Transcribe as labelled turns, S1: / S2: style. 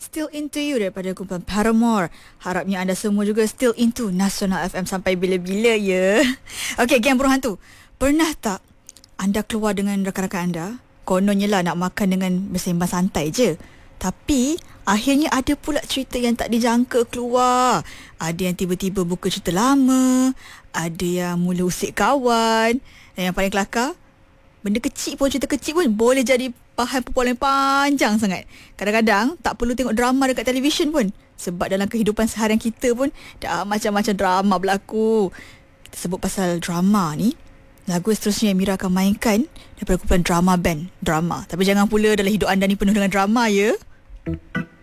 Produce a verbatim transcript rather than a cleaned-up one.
S1: Still Into You daripada kumpulan Paramore. Harapnya anda semua juga still into Nasional F M sampai bila-bila ya. Okey, geng burung hantu. Pernah tak anda keluar dengan rakan-rakan anda? Kononnya lah nak makan dengan bersembang santai je. Tapi akhirnya ada pula cerita yang tak dijangka keluar. Ada yang tiba-tiba buka cerita lama. Ada yang mula usik kawan. Dan yang paling kelakar, benda kecil pun, cerita kecil pun boleh jadi bahan perbualan panjang sangat. Kadang-kadang tak perlu tengok drama dekat televisyen pun, sebab dalam kehidupan seharian kita pun dah macam-macam drama berlaku. Kita sebut pasal drama ni, lagu seterusnya yang Mira akan mainkan daripada kumpulan drama band Drama. Tapi jangan pula dalam hidup anda ni penuh dengan drama ya.